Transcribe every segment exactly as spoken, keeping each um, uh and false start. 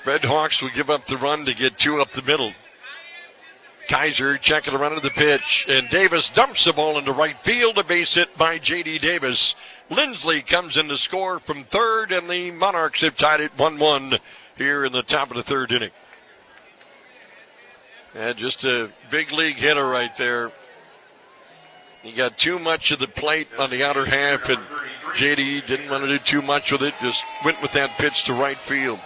Red Hawks will give up the run to get two up the middle. Kaiser checking the run of the pitch, and Davis dumps the ball into right field. A base hit by J D. Davis. Lindsley comes in to score from third, and the Monarchs have tied it one one here in the top of the third inning. And just a big league hitter right there. He got too much of the plate on the outer half, and J D didn't want to do too much with it, just went with that pitch to right field.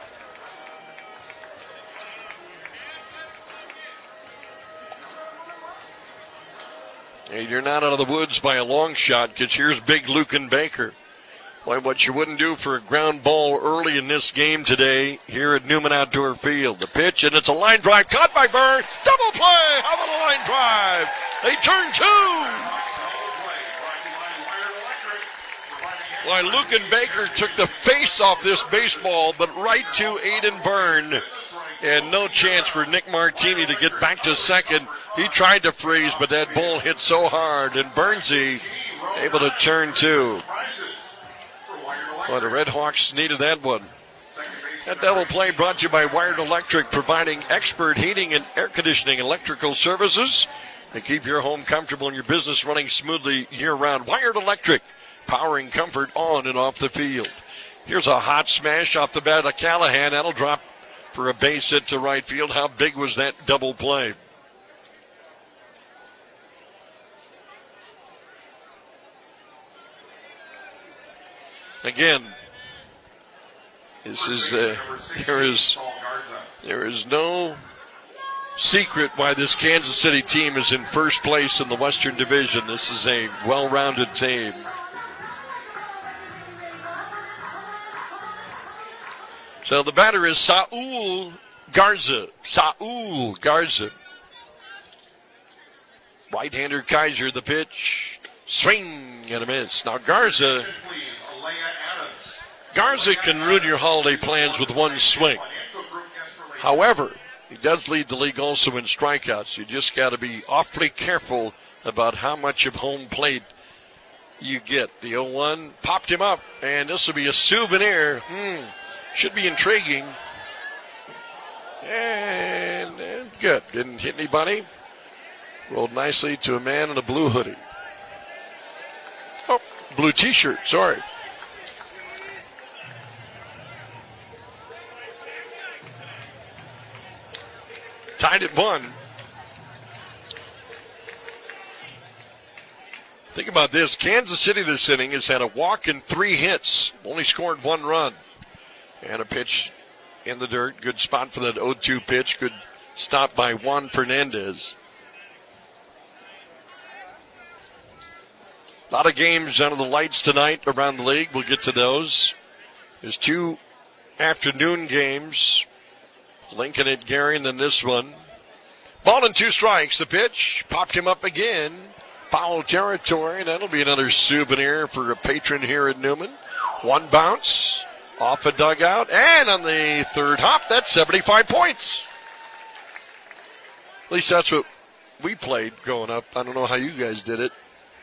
And you're not out of the woods by a long shot, because here's big Lucan Baker. Boy, what you wouldn't do for a ground ball early in this game today here at Newman Outdoor Field. The pitch, and it's a line drive caught by Byrne. Double play! How about a line drive? They turn two! Why, Lucan Baker took the face off this baseball, but right to Aiden Byrne. And no chance for Nick Martini to get back to second. He tried to freeze, but that ball hit so hard. And Bernsey able to turn two. Well, the Red Hawks needed that one. That double play brought to you by Wired Electric, providing expert heating and air conditioning electrical services to keep your home comfortable and your business running smoothly year-round. Wired Electric, powering comfort on and off the field. Here's a hot smash off the bat of Callahan. That'll drop for a base hit to right field. How big was that double play? Again, this is uh, there is there is no secret why this Kansas City team is in first place in the Western Division. This is a well-rounded team. So the batter is Saul Garza. Saul Garza. Right-hander Kaiser, the pitch. Swing and a miss. Now Garza. Garza can ruin your holiday plans with one swing. However, he does lead the league also in strikeouts. You just got to be awfully careful about how much of home plate you get. The oh one popped him up, and this will be a souvenir. Hmm. Should be intriguing. And, and good. Didn't hit anybody. Rolled nicely to a man in a blue hoodie. Oh, blue t-shirt, sorry. Tied at one. Think about this. Kansas City this inning has had a walk and three hits. Only scored one run. And a pitch in the dirt. Good spot for that oh two pitch. Good stop by Juan Fernandez. A lot of games under the lights tonight around the league. We'll get to those. There's two afternoon games. Lincoln at Gary, and then this one. Ball and two strikes. The pitch popped him up again. Foul territory. That'll be another souvenir for a patron here at Newman. One bounce. Off a dugout, and on the third hop, that's seventy-five points. At least that's what we played growing up. I don't know how you guys did it.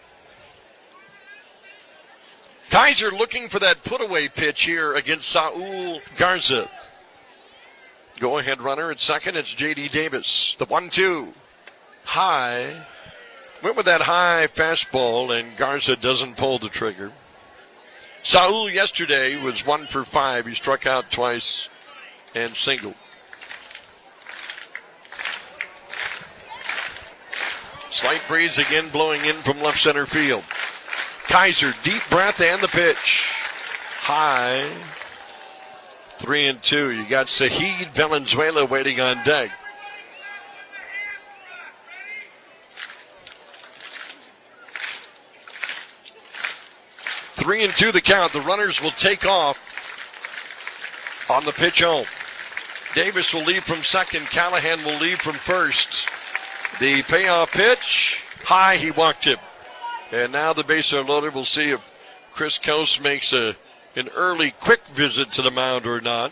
Kaiser looking for that put-away pitch here against Saul Garza. Go-ahead runner at second, it's J D. Davis. The one two. High. Went with that high fastball, and Garza doesn't pull the trigger. Saul yesterday was one for five. He struck out twice and singled. Slight breeze again blowing in from left center field. Kaiser, deep breath and the pitch. High. Three and two. You got Sahid Valenzuela waiting on deck. Three and two the count. The runners will take off on the pitch home. Davis will leave from second. Callahan will leave from first. The payoff pitch. High, he walked him. And now the bases are loaded. We'll see if Chris Coase makes a, an early quick visit to the mound or not.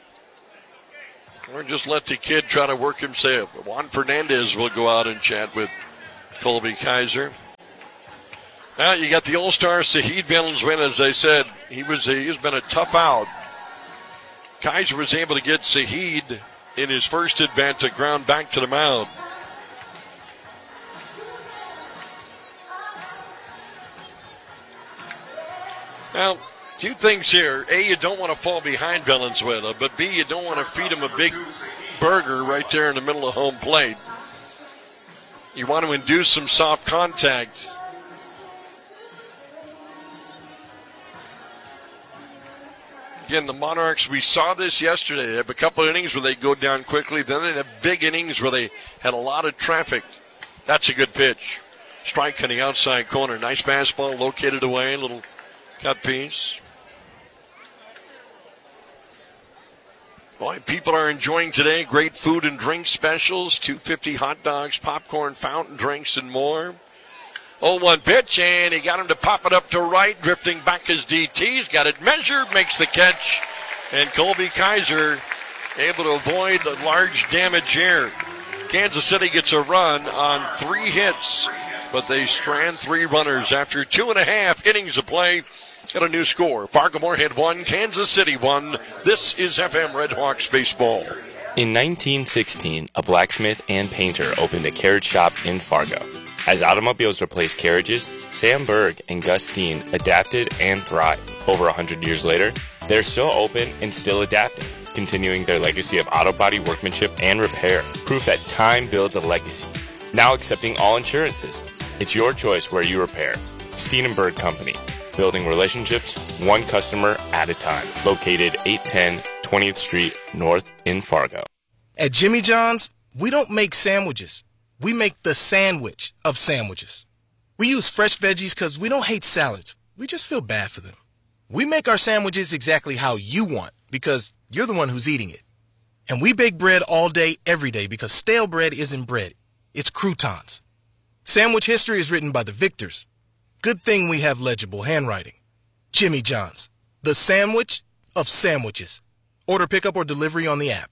Or just let the kid try to work himself. Juan Fernandez will go out and chat with Colby Kaiser. Now you got the All-Star Sahid Valenzuela. As I said, he was a, he's been a tough out. Kaiser was able to get Saheed in his first at-bat to ground back to the mound. Well, two things here. A, you don't want to fall behind Valenzuela, but B, you don't want to feed him a big burger right there in the middle of home plate. You want to induce some soft contact. Again, the Monarchs, we saw this yesterday. They have a couple of innings where they go down quickly. Then they have big innings where they had a lot of traffic. That's a good pitch. Strike on the outside corner. Nice fastball located away. A little cut piece. Boy, people are enjoying today. Great food and drink specials. two fifty hot dogs, popcorn, fountain drinks, and more. oh one pitch, and he got him to pop it up to right, drifting back as D T. He's got it measured, makes the catch, and Colby Kaiser able to avoid the large damage here. Kansas City gets a run on three hits, but they strand three runners after two and a half innings of play. Got a new score. Fargo Moorhead one, Kansas City one. This is F M Red Hawks baseball. In nineteen sixteen, a blacksmith and painter opened a carriage shop in Fargo. As automobiles replaced carriages, Sam Berg and Gus Steen adapted and thrived. Over one hundred years later, they're still open and still adapting, continuing their legacy of auto body workmanship and repair. Proof that time builds a legacy. Now accepting all insurances. It's your choice where you repair. Steen and Berg Company. Building relationships one customer at a time. Located eight ten twentieth Street North in Fargo. At Jimmy John's, we don't make sandwiches. We make the sandwich of sandwiches. We use fresh veggies because we don't hate salads. We just feel bad for them. We make our sandwiches exactly how you want because you're the one who's eating it. And we bake bread all day, every day because stale bread isn't bread. It's croutons. Sandwich history is written by the victors. Good thing we have legible handwriting. Jimmy John's, the sandwich of sandwiches. Order pickup or delivery on the app.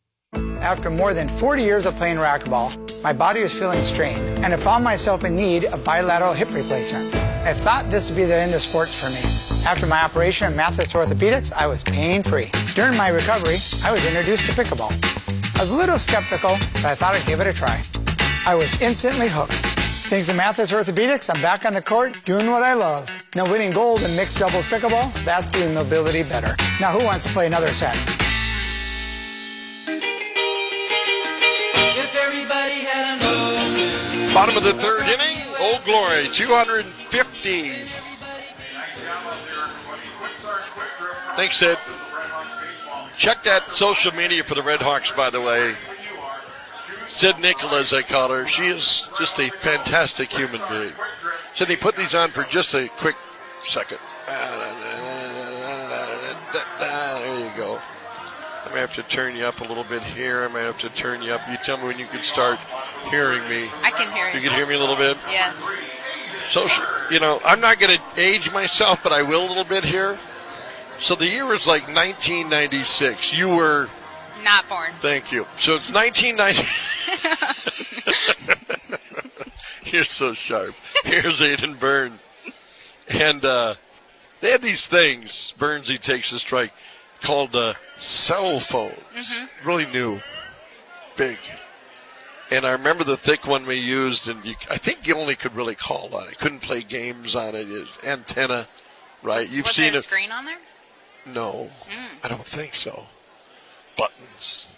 After more than forty years of playing racquetball, my body was feeling strained, and I found myself in need of bilateral hip replacement. I thought this would be the end of sports for me. After my operation at Mathis Orthopedics, I was pain-free. During my recovery, I was introduced to pickleball. I was a little skeptical, but I thought I'd give it a try. I was instantly hooked. Thanks to Mathis Orthopedics, I'm back on the court doing what I love. Now winning gold in mixed doubles pickleball, that's doing mobility better. Now who wants to play another set? Bottom of the third inning, Old Glory, two hundred fifty. Thanks, Sid. Check that social media for the Red Hawks, by the way. Sid Nicola, as I call her. She is just a fantastic human being. Sydney, put these on for just a quick second. There you go. I may have to turn you up a little bit here. I may have to turn you up. You tell me when you can start hearing me. I can hear you. You can hear me a little bit? Yeah. So, you know, I'm not going to age myself, but I will a little bit here. So the year was like nineteen ninety-six. You were... Not born. Thank you. So it's nineteen ninety. You're so sharp. Here's Aiden Byrne. And uh, they had these things, Burnsy takes a strike, called uh, cell phones. Mm-hmm. Really new. Big. And I remember the thick one we used, and you, I think you only could really call on it. Couldn't play games on it. It was antenna, right? You've was seen there a it. screen on there? No, mm. I don't think so. Buttons.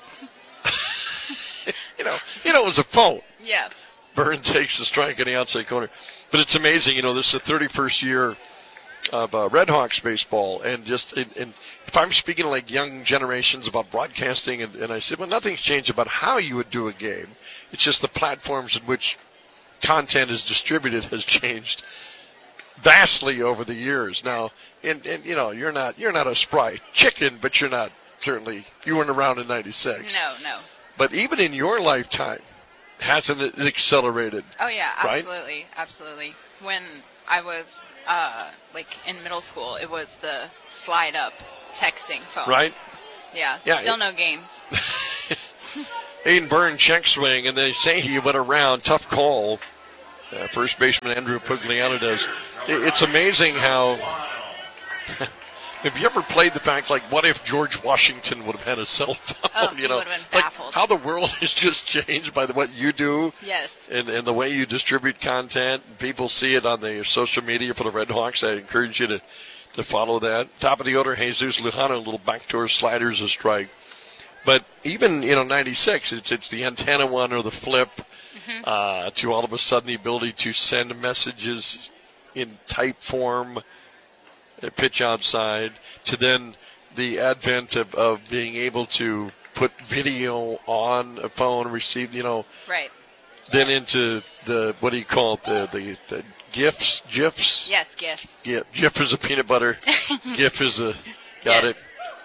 you know, you know, it was a phone. Yeah. Byrne takes a strike in the outside corner. But it's amazing, you know, this is the thirty-first year of uh, Red Hawks baseball. And just, and, and if I'm speaking to like young generations about broadcasting, and, and I said, well, nothing's changed about how you would do a game. It's just the platforms in which content is distributed has changed vastly over the years. Now, and, and you know, you're not you're not a spry chicken, but you're not certainly, you weren't around in ninety-six. No, no. But even in your lifetime, hasn't it accelerated? Oh, yeah, right? absolutely, absolutely. When I was, uh, like, in middle school, it was the slide-up texting phone. Right? Yeah, yeah still it, no games. Aiden Byrne check swing, and they say he went around. Tough call. Uh, first baseman Andrew Pugliano does. It, it's amazing how Have you ever played the fact, like, what if George Washington would have had a cell phone? Oh, you he know, would have been like baffled. how the world has just changed by the, what you do. Yes. And, and the way you distribute content. People see it on the social media for the Red Hawks. I encourage you to, to follow that. Top of the order, Jesus Lujano, a little backdoor sliders, a strike. But even, you know, ninety-six, it's, it's the antenna one or the flip mm-hmm. uh, to all of a sudden the ability to send messages in type form, a pitch outside, to then the advent of, of being able to put video on a phone, receive, you know. Right. Then into the, what do you call it, the, the, the GIFs, GIFs? Yes, GIFs. Yeah, GIF is a peanut butter. GIF is a, got yes. it.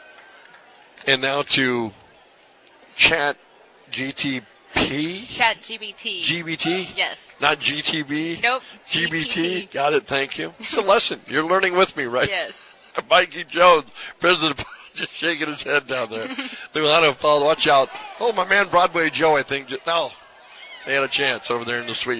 And now to Chat G T P? Chat G B T. G B T? Yes. Not G T B? Nope. G B T? G P T. Got it, thank you. It's a lesson. You're learning with me, right? Yes. Mikey Jones, President, just shaking his head down there. Lujano fouled. Watch out. Oh, my man Broadway Joe, I think. Just, no, they had a chance over there in the suite.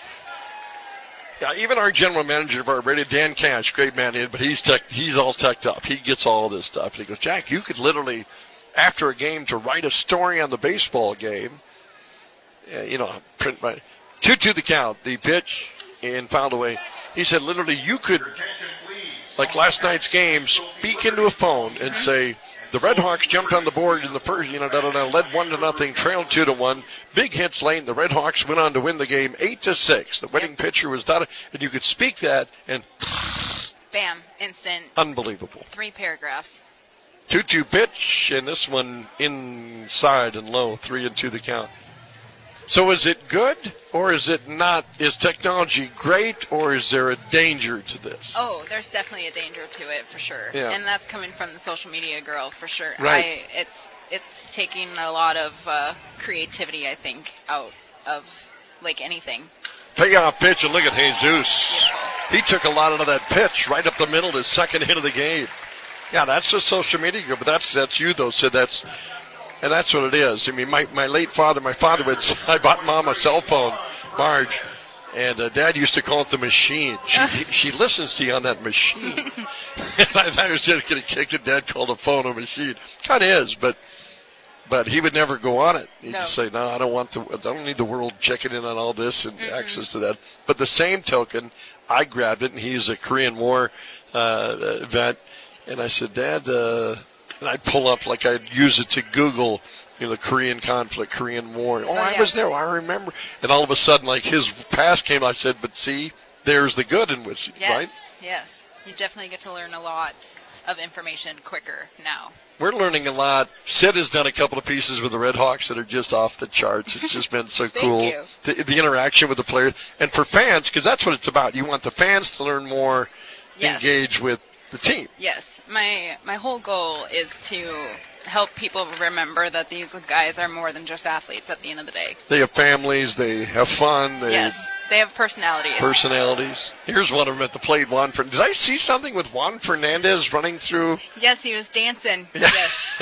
Yeah, even our general manager of our radio, Dan Cash, great man, but he's tech, he's all teched up. He gets all this stuff. He goes, Jack, you could literally, after a game, to write a story on the baseball game, uh, you know, print my two to the count, the pitch, and fouled away. He said, literally, you could, like last night's game, speak into a phone and say, the Red Hawks jumped on the board in the first, you know, da, da, da, led one to nothing, trailed two to one. Big hits lane. The Red Hawks went on to win the game eight to six. The winning pitcher was Dada, and you could speak that and bam, instant. Unbelievable. Three paragraphs. two two pitch, and this one inside and low, three and two the count. So is it good or is it not? Is technology great or is there a danger to this? Oh, there's definitely a danger to it for sure. Yeah. And that's coming from the social media girl for sure. Right. I, it's it's taking a lot of uh, creativity, I think, out of like anything. Payoff pitch, and look at Jesus. He took a lot out of that pitch right up the middle, his second hit of the game. Yeah, that's the social media girl, but that's that's you though, Sid. That's And that's what it is. I mean, my, my late father, my father would, I bought Mom a cell phone, Marge, and uh, Dad used to call it the machine. She she listens to you on that machine. And I thought I was just going to kick it. Dad called a phone a machine. Kind of is, but but he would never go on it. He'd No. just say, no, I don't want the, I don't need the world checking in on all this and mm-hmm. access to that. But the same token, I grabbed it, and he's a Korean War uh, vet, and I said, Dad, uh, and I'd pull up, like I'd use it to Google, you know, the Korean conflict, Korean War. Oh, Oh, I yeah. was there. I remember. And all of a sudden, like, his past came, I said, but see, there's the good in which, Yes, right? yes. You definitely get to learn a lot of information quicker now. We're learning a lot. Sid has done a couple of pieces with the Red Hawks that are just off the charts. It's just been so Thank cool. you. The, the interaction with the players. And for fans, because that's what it's about. You want the fans to learn more, Yes. engage with the team. Yes, my my whole goal is to help people remember that these guys are more than just athletes at the end of the day. They have families. They have fun. They Yes, they have personalities. personalities. Here's one of them at the plate. Juan Fern- Did I see something with Juan Fernandez running through? Yes, he was dancing. Yes.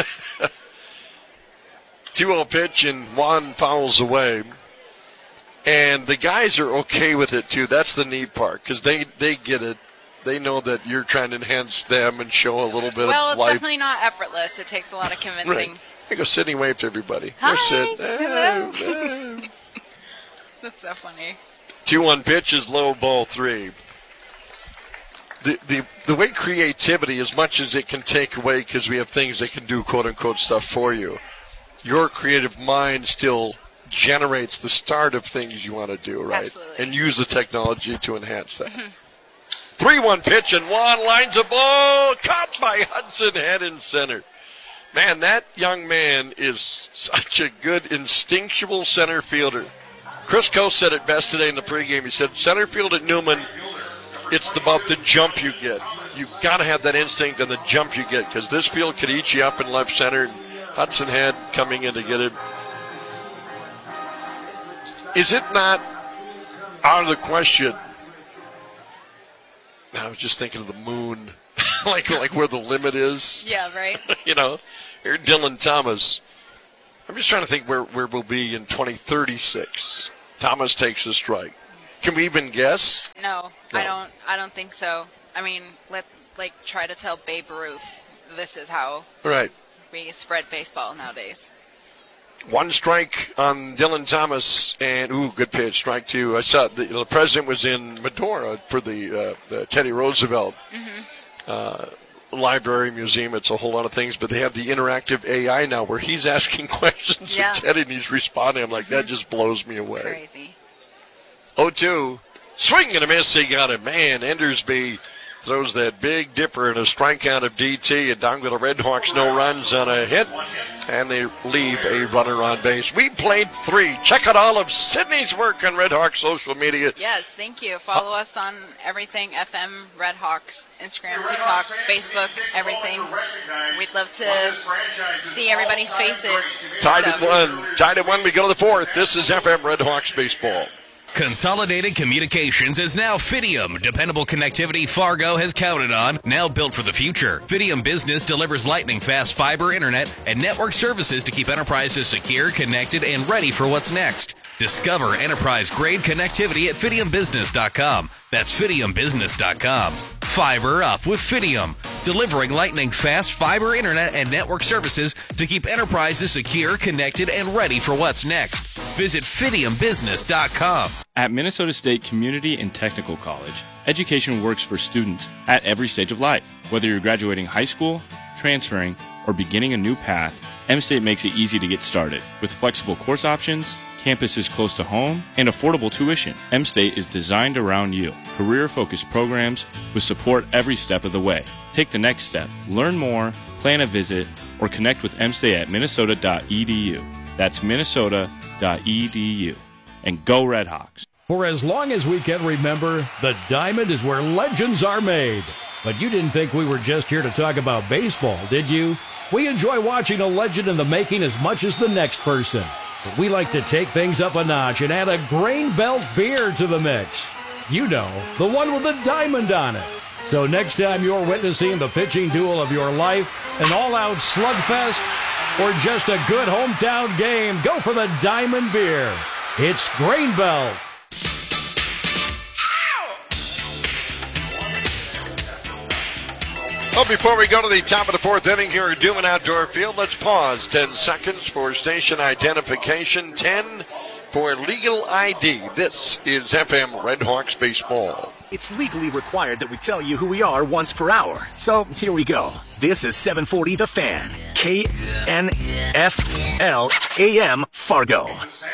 two oh pitch, and Juan fouls away. And the guys are okay with it, too. That's the neat part, because they, they get it. They know that you're trying to enhance them and show a little bit Well, of it's life. definitely not effortless. It takes a lot of convincing. Right. I go Sydney wave to everybody. Hi. There's Sid. Hello. That's so funny. two one pitch is low, ball three. The, the the way creativity, as much as it can take away, because we have things that can do quote-unquote stuff for you, your creative mind still generates the start of things you want to do, right? Absolutely. And use the technology to enhance that. three one pitch, and Juan lines a ball, caught by Hudson, head and center. Man, that young man is such a good instinctual center fielder. Chris Coe said it best today in the pregame. He said, center field at Newman, it's about the jump you get. You've got to have that instinct and the jump you get, because this field could eat you up in left center. Hudson Head coming in to get it. Is it not out of the question? I was just thinking of the moon, like like where the limit is. Yeah, right? You know, here Dylan Thomas. I'm just trying to think where, where we'll be in twenty thirty-six. Thomas takes a strike. Can we even guess? No, No. I don't I don't think so. I mean, let like try to tell Babe Ruth this is how Right. we spread baseball nowadays. One strike on Dylan Thomas, and ooh, good pitch, strike two. I saw the, the president was in Medora for the, uh, the Teddy Roosevelt Mm-hmm. uh, Library Museum. It's a whole lot of things, but they have the interactive A I now where he's asking questions Yeah. of Teddy and he's responding. I'm like, that just blows me away. Crazy. oh two, swing and a miss. He got it. Man, Endersby throws that big dipper and a strikeout of D T, and down to the Red Hawks, no runs on a hit, and they leave a runner on base. We played three. Check out all of Sydney's work on Red Hawks social media. Yes, thank you. Follow us on everything F M Red Hawks, Instagram, TikTok, Facebook, everything. We'd love to see everybody's faces. Tied So- at one. Tied at one. We go to the fourth. This is F M Red Hawks baseball. Consolidated Communications is now Fidium. Dependable connectivity Fargo has counted on, now built for the future. Fidium Business delivers lightning-fast fiber internet and network services to keep enterprises secure, connected, and ready for what's next. Discover enterprise-grade connectivity at fidium business dot com. That's fidium business dot com. Fiber up with Fidium, delivering lightning-fast fiber internet and network services to keep enterprises secure, connected, and ready for what's next. Visit fidium business dot com. At Minnesota State Community and Technical College, education works for students at every stage of life. Whether you're graduating high school, transferring, or beginning a new path, M-State makes it easy to get started. With flexible course options, campuses close to home, and affordable tuition, M-State is designed around you. Career-focused programs with support every step of the way. Take the next step. Learn more, plan a visit, or connect with M-State at minnesota dot e d u. That's minnesota dot e d u. And go Red Hawks. For as long as we can remember, the Diamond is where legends are made. But you didn't think we were just here to talk about baseball, did you? We enjoy watching a legend in the making as much as the next person. But we like to take things up a notch and add a Grain Belt beer to the mix. You know, the one with the diamond on it. So next time you're witnessing the pitching duel of your life, an all-out slugfest, or just a good hometown game, go for the Diamond Beer. It's Grain Belt. Well, before we go to the top of the fourth inning here at Doom Outdoor Field, let's pause ten seconds for station identification, ten for legal I D. This is F M Red Hawks baseball. It's legally required that we tell you who we are once per hour. So here we go. This is seven forty The Fan, K N F L A M Fargo.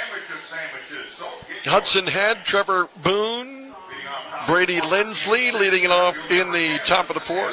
Hudson Head, Trevor Boone, Brady Lindsley leading it off in the top of the fourth.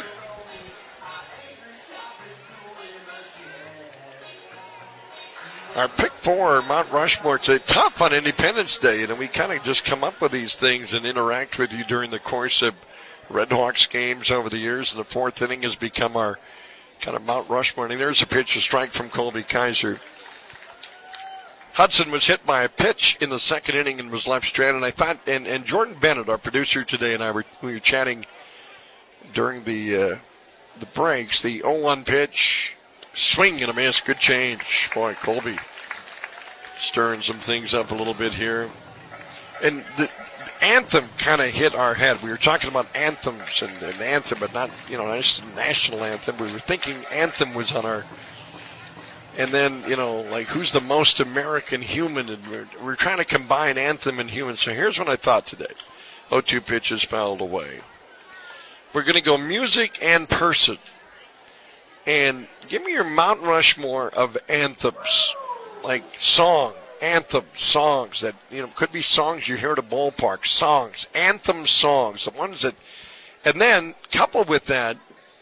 Our pick four, Mount Rushmore, it's a tough on Independence Day, and we kind of just come up with these things and interact with you during the course of Red Hawks games over the years, and the fourth inning has become our kind of Mount Rushmore. And there's a pitch, a strike from Colby Kaiser. Hudson was hit by a pitch in the second inning and was left stranded. And I thought, and, and Jordan Bennett, our producer today, and I were, we were chatting during the uh, the breaks. The oh one pitch, swing and a miss, good change. Boy, Colby stirring some things up a little bit here. And the anthem kind of hit our head. We were talking about anthems and, and anthem, but not, you know, not national anthem. We were thinking anthem was on our. And then, you know, like, who's the most American human? And we're, we're trying to combine anthem and human. So here's what I thought today. oh two pitches fouled away. We're going to go music and person. And give me your Mount Rushmore of anthems. Like song, anthem songs that, you know, could be songs you hear at a ballpark. Songs, anthem songs. The ones that, and then coupled with that,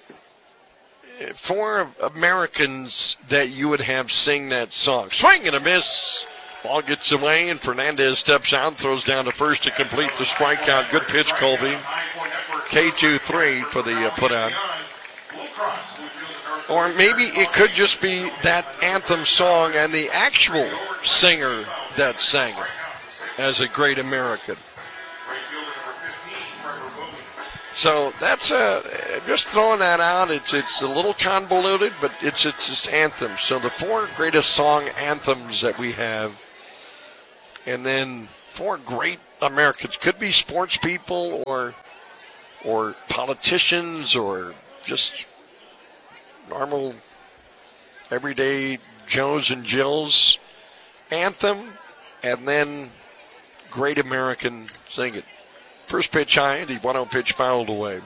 four Americans that you would have sing that song. Swing and a miss. Ball gets away, and Fernandez steps out, throws down to first to complete the strikeout. Good pitch, Colby. K two three for the uh, putout. Or maybe it could just be that anthem song and the actual singer that sang it as a great American. So that's a, just throwing that out. It's it's a little convoluted, but it's it's just anthems. So the four greatest song anthems that we have, and then four great Americans. Could be sports people or or politicians or just normal, everyday Joes and Jills anthem, and then Great American Sing It. First pitch high, and the one oh pitch fouled away.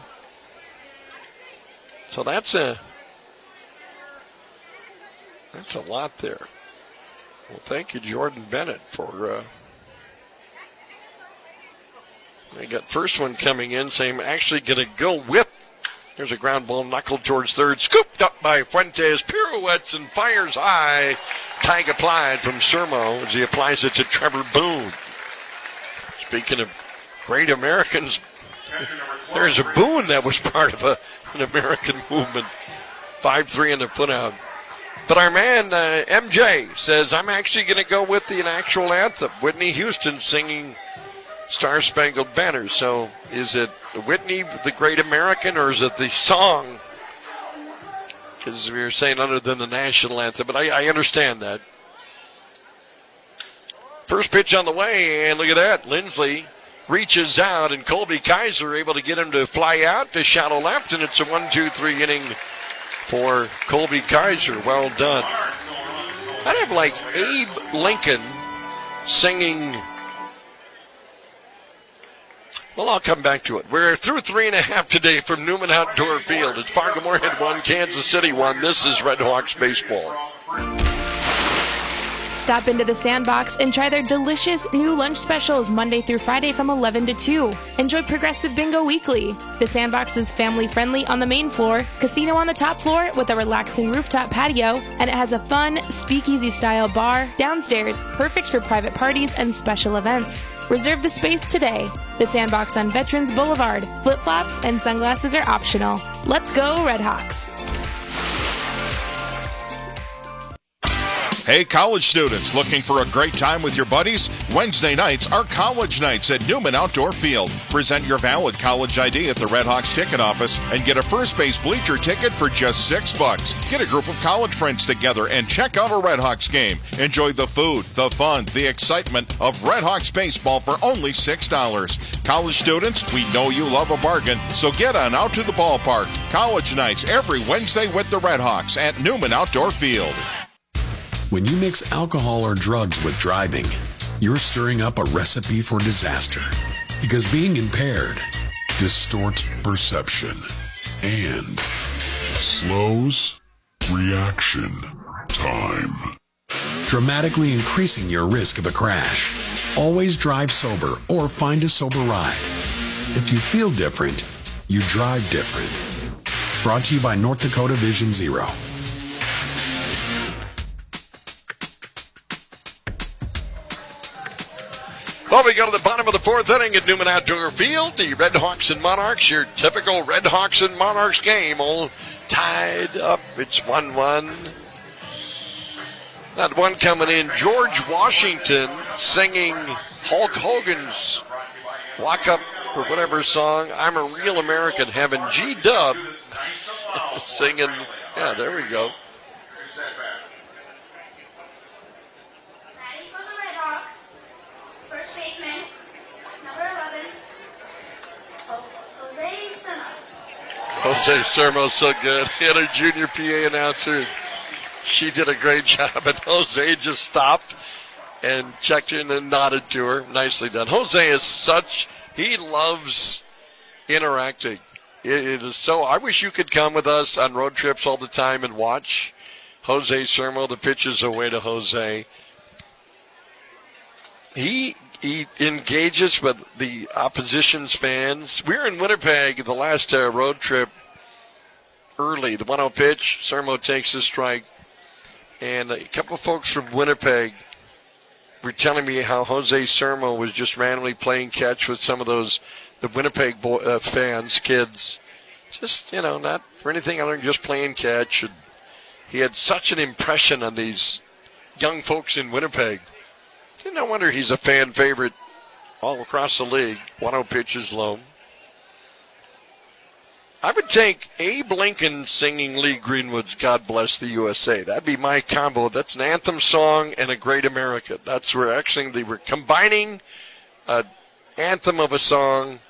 So that's a that's a lot there. Well, thank you, Jordan Bennett, for uh, they got first one coming in, saying actually going to go with. There's a ground ball knuckled towards third, scooped up by Fuentes, pirouettes and fires high. Tag applied from Sermo as he applies it to Trevor Boone. Speaking of great Americans, there's a Boone that was part of a, an American movement. five three in the footout. But our man, uh, M J, says, I'm actually going to go with the actual anthem. Whitney Houston singing Star Spangled Banner. So is it Whitney, the Great American, or is it the song? Because we were saying other than the national anthem, but I, I understand that. First pitch on the way, and look at that. Lindsley reaches out, and Colby Kaiser able to get him to fly out to shallow left, and it's a one two three inning for Colby Kaiser. Well done. I'd have like Abe Lincoln singing. Well, I'll come back to it. We're through three and a half today from Newman Outdoor Field. It's Fargo Moorhead one, Kansas City one. This is Red Hawks baseball. Stop into the Sandbox and try their delicious new lunch specials Monday through Friday from eleven to two. Enjoy Progressive Bingo weekly. The Sandbox is family-friendly on the main floor, casino on the top floor with a relaxing rooftop patio, and it has a fun speakeasy-style bar downstairs, perfect for private parties and special events. Reserve the space today. The Sandbox on Veterans Boulevard. Flip-flops and sunglasses are optional. Let's go, Red Hawks. Hey, college students, looking for a great time with your buddies? Wednesday nights are college nights at Newman Outdoor Field. Present your valid college I D at the Red Hawks ticket office and get a first base bleacher ticket for just six bucks. Get a group of college friends together and check out a Red Hawks game. Enjoy the food, the fun, the excitement of Red Hawks baseball for only six dollars. College students, we know you love a bargain, so get on out to the ballpark. College nights every Wednesday with the Red Hawks at Newman Outdoor Field. When you mix alcohol or drugs with driving, you're stirring up a recipe for disaster. Because being impaired distorts perception and slows reaction time, dramatically increasing your risk of a crash. Always drive sober or find a sober ride. If you feel different, you drive different. Brought to you by North Dakota Vision Zero. Well, we go to the bottom of the fourth inning at Newman Outdoor Field. The Red Hawks and Monarchs, your typical Red Hawks and Monarchs game, all tied up. It's one one. That one coming in, George Washington singing Hulk Hogan's Walk Up or whatever song, I'm a Real American, having G-Dub singing. Yeah, there we go. Jose Sermo's so good. He had a junior P A announcer. She did a great job, and Jose just stopped and checked in and nodded to her. Nicely done. Jose is such, he loves interacting. It, it is so, I wish you could come with us on road trips all the time and watch Jose Sermo. The pitches away to Jose. He He engages with the opposition's fans. We were in Winnipeg the last uh, road trip early. The one oh pitch, Sermo takes a strike. And a couple of folks from Winnipeg were telling me how Jose Sermo was just randomly playing catch with some of those the Winnipeg boy, uh, fans, kids. Just, you know, not for anything other than just playing catch. And he had such an impression on these young folks in Winnipeg. No wonder he's a fan favorite all across the league. one oh pitch is low. I would take Abe Lincoln singing Lee Greenwood's God Bless the U S A. That'd be my combo. That's an anthem song and a Great American. That's where actually they were combining an anthem of a song